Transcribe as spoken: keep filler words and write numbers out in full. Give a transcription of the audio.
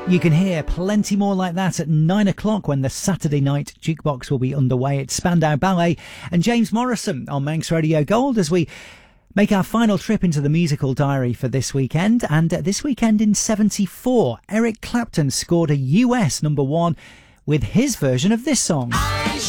You can hear plenty more like that at nine o'clock when the Saturday night jukebox will be underway. It's Spandau Ballet and James Morrison on Manx Radio Gold as we make our final trip into the musical diary for this weekend. And uh, this weekend in seventy-four, Eric Clapton scored a U S number one with his version of this song. I